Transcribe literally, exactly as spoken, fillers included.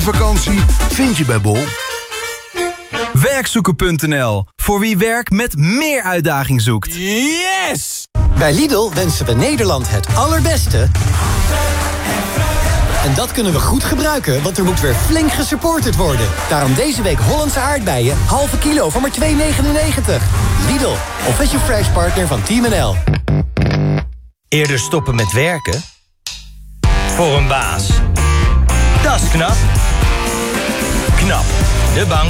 vakantie vind je bij Bol. Werkzoeken punt n l. Voor wie werk met meer uitdaging zoekt. Yes! Bij Lidl wensen we Nederland het allerbeste. En dat kunnen we goed gebruiken, want er moet weer flink gesupported worden. Daarom deze week Hollandse aardbeien, halve kilo voor maar twee negenennegentig. Lidl, official fresh partner van Team N L. Eerder stoppen met werken? Voor een baas. Dat is knap. Knap. De bank